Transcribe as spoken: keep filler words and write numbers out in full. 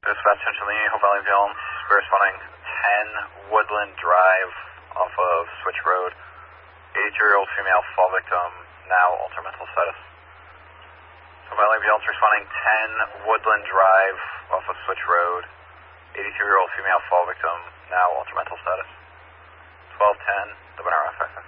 Dispatch Centralini, Hope Valley Ambulance. We're responding ten Woodland Drive off of Switch Road. eighty-two-year-old female fall victim, now alter mental status. Hope Valley Ambulance responding ten Woodland Drive off of Switch Road. eighty-two-year-old female fall victim, now alter mental status. twelve ten, the Monaro F X.